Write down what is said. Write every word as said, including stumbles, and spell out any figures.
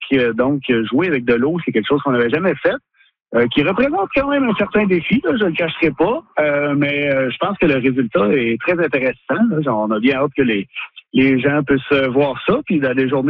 Euh, donc, jouer avec de l'eau, c'est quelque chose qu'on n'avait jamais fait. Euh, qui représente quand même un certain défi, là, je ne le cacherai pas, euh, mais euh, je pense que le résultat est très intéressant. Là. On a bien hâte que les, les gens puissent voir ça, puis dans des journées